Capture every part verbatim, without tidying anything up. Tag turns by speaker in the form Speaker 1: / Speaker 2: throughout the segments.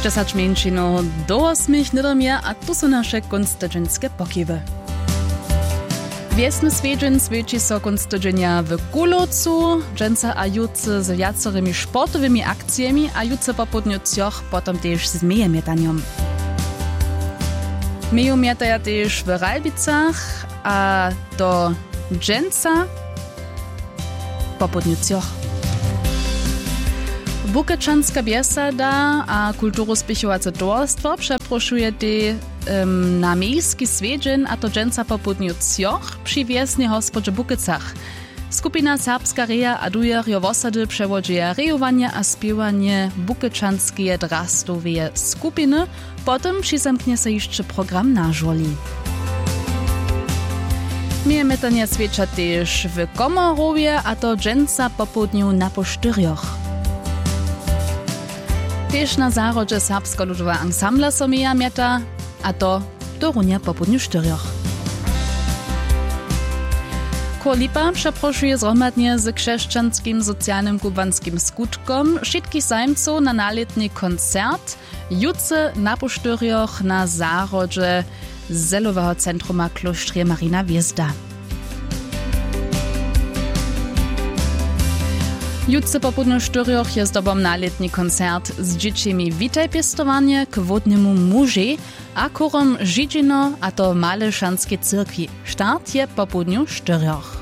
Speaker 1: Dziesięć mięczino do osmich nidomie, a tu są nasze konstytucyjne pokiewy. Wiesny swiedźeń swiedzi so konstytucyjnia w Kulowcu, dżęca a jutce z wiacorymi sportowymi akcjami, a jutce po południu cioch potem też z miejemietaniem. Mieju mietaja też w Ralbicach, a do dżęca po południu cioch. Bukečanská biesada a kulturospichovace towarstwo przeproszuje te um, na miejski swiedźeń, a to dżęca po południu cioch przy wiesnej hospodzie Bukecach. Skupina Serbska Reja a dujerjo wosady przewodzieja rejowanie a spiewanie bukečanskie drastowe skupiny, potem przyzamknie się jeszcze program na żoli. Miejemetanie świecza też w Komorowie, a to dżęca po południu na Poštyrjoch. Też na zárodže serbsko-ludowa ansambla so meja mieta, a to do runia po południu Štyrjoch. Kolipa przeproszuje zhromadnie z krzeszczanskim socjalnym kubanskim skutkom wszystkich zajmców na naletni koncert jutce na Poštyrjoch na zárodže Zelowego Centruma Klostrje Marina Wiezda. Jutce po południu Štyrjoch je zdobom naletni koncert z dzieciami Witaj Piestowanie k wodnemu muži a chorom Židžino a to Malešanske cyrkwi. Start je po południu Štyrjoch.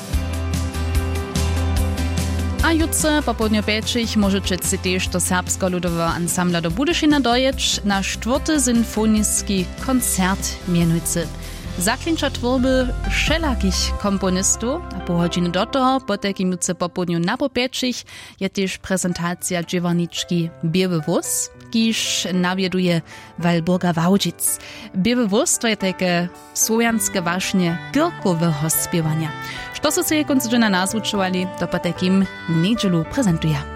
Speaker 1: A jutce po południu Pečich możecie si też do serbsko-ludowego ansambla do Budyšina dojeć na czwarty symfoniski koncert mianujcy. Zaklinča tworby wszelakich komponistów, a po godziny do toho, po takim jutce po południu na Popečich, je też prezentacja dziewaniczki Biały Wóz, kiż nawieduje Walburga Wałdzic. Biały Wóz to je takie słowianskie właśnie kirkowego śpiewania. Co so sobie koncertyna nazwuczowali, to po takim niedzielu prezentuje.